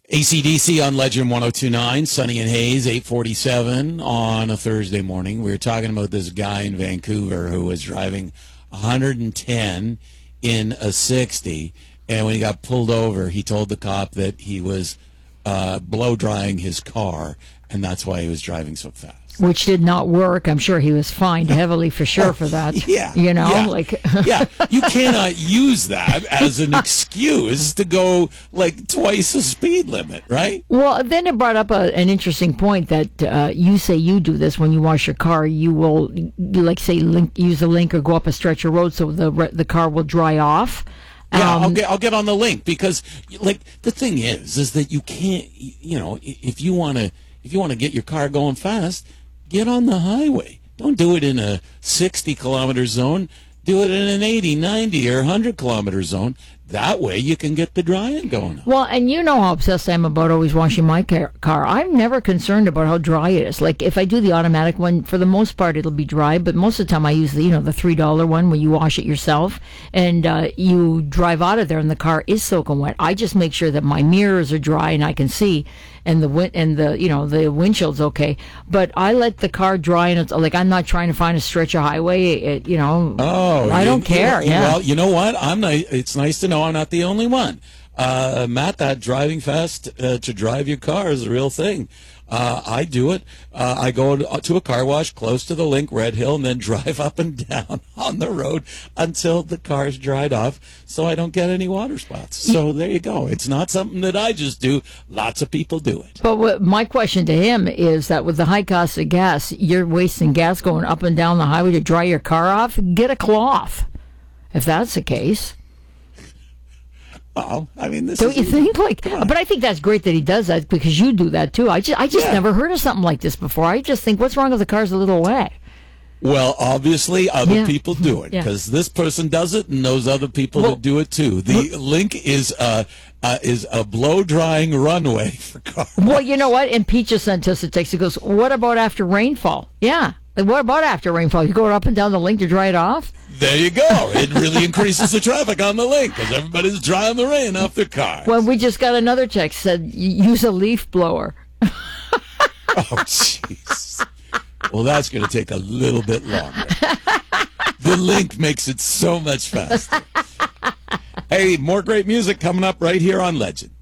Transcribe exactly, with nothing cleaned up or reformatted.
A C D C on Legend one oh two point nine, Sunny and Hayes, eight forty-seven on a Thursday morning. We were talking about this guy in Vancouver who was driving one hundred ten in a sixty, and when he got pulled over, he told the cop that he was uh, blow drying his car, and that's why he was driving so fast. Which did not work. I'm sure he was fined heavily for sure for that. Yeah. You know, yeah, like. yeah. You cannot use that as an excuse to go like twice the speed limit, right? Well, then it brought up a, an interesting point that uh, you say you do this when you wash your car. You will, you like, say, link, use a link or go up a stretch of road so the the car will dry off. Yeah, um, I'll get I'll get on the link because, like, the thing is, is that you can't, you know, if you want to if you want to get your car going fast, get on the highway. Don't do it in a sixty kilometer zone. Do it in an eighty, ninety, or one hundred kilometer zone. That way you can get the drying going on. Well, and you know how obsessed I am about always washing my car. I'm never concerned about how dry it is. Like, if I do the automatic one, for the most part, it'll be dry. But most of the time, I use the, you know, the three dollar one where you wash it yourself. And uh, you drive out of there and the car is soaking wet. I just make sure that my mirrors are dry and I can see. And the win- and the you know the windshield's okay, but I let the car dry, and it's like I'm not trying to find a stretch of highway. It, you know, oh, I you, don't care. You, yeah. Well, you know what? I'm not. It's nice to know I'm not the only one. Uh, Matt, that driving fast uh, to drive your car is a real thing. Uh, I do it. Uh, I go to a car wash close to the Link Red Hill and then drive up and down on the road until the car's dried off so I don't get any water spots. So there you go. It's not something that I just do. Lots of people do it. But what, my question to him is that with the high cost of gas, you're wasting gas going up and down the highway to dry your car off. Get a cloth, if that's the case. Oh, I mean, this don't is, you think? Like, but I think that's great that he does that because you do that too. I just, I just yeah. never heard of something like this before. I just think, what's wrong if the car's a little wet? Well, obviously, other yeah. people do it because yeah. this person does it, and those other people well, that do it too. The well, link is uh, uh, is a blow drying runway for cars. Well, you know what? And Pete just sent us a text. He goes, "What about after rainfall?" Yeah, like, what about after rainfall? You go up and down the link to dry it off. There you go. It really increases the traffic on the link because everybody's drying the rain off their cars. Well, we just got another text said use a leaf blower. Oh, jeez. Well, that's going to take a little bit longer. The link makes it so much faster. Hey, more great music coming up right here on Legend.